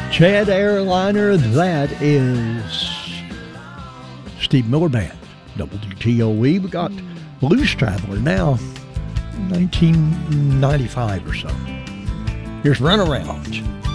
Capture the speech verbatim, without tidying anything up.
Chad Airliner, that is Steve Miller Band, W T O E. We got Blues Traveler now, nineteen ninety-five or so. Here's Runaround.